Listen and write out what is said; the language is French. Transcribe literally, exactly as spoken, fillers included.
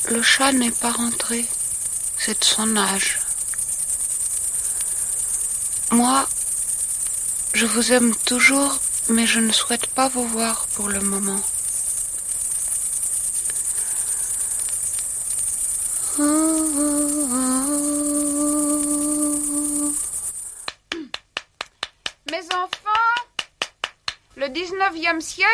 le chat n'est pas rentré. C'est de son âge. Moi, je vous aime toujours, mais je ne souhaite pas vous voir pour le moment. Mes enfants, le dix-neuvième siècle